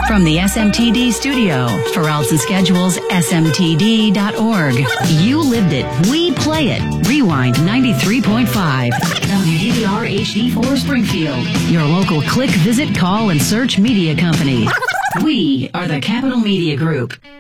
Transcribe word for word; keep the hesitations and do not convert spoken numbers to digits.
From the S M T D studio, for routes and schedules, S M T D dot org. You lived it. We play it. Rewind ninety-three point five. W D D R H D four Springfield. Your local click, visit, call, and search media company. We are the Capital Media Group.